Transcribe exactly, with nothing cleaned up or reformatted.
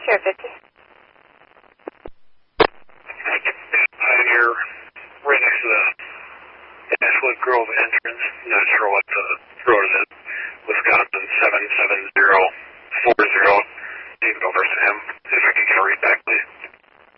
Sheriff Victor. I'm here right next to the Ashwood Grove entrance. Not sure what the road is. Wisconsin seven seven zero